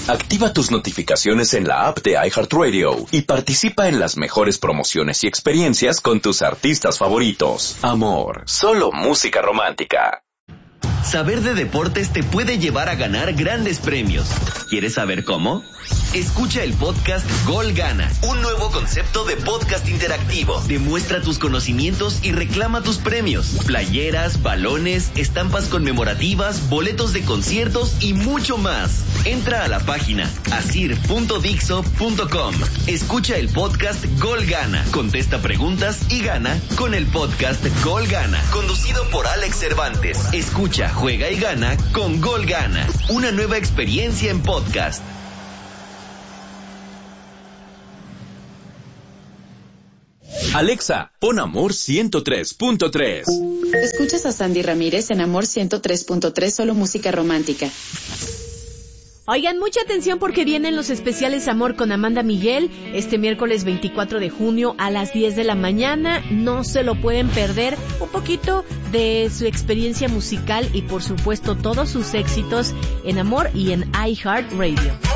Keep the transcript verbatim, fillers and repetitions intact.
Activa tus notificaciones en la app de iHeartRadio y participa en las mejores promociones y experiencias con tus artistas favoritos. Amor, solo música romántica. Saber de deportes te puede llevar a ganar grandes premios. ¿Quieres saber cómo? Escucha el podcast Gol Gana, un nuevo concepto de podcast interactivo. Demuestra tus conocimientos y reclama tus premios. Playeras, balones, estampas conmemorativas, boletos de conciertos y mucho más. Entra a la página asir punto dixo punto com. Escucha el podcast Gol Gana. Contesta preguntas y gana con el podcast Gol Gana. Conducido por Alex Cervantes. Escucha, juega y gana con Gol Gana. Una nueva experiencia en podcast. Alexa, pon Amor ciento tres punto tres. Escuchas a Sandy Ramírez en Amor ciento tres punto tres, solo música romántica. Oigan, mucha atención porque vienen los especiales Amor con Amanda Miguel este miércoles veinticuatro de junio a las diez de la mañana. No se lo pueden perder. Un poquito de su experiencia musical y por supuesto todos sus éxitos en Amor y en iHeartRadio.